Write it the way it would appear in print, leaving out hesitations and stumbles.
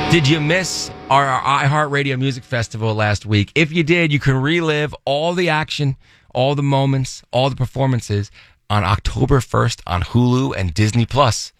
Did you miss our iHeartRadio Music Festival last week? If you did, you can relive all the action, all the moments, all the performances on October 1st on Hulu and Disney Plus.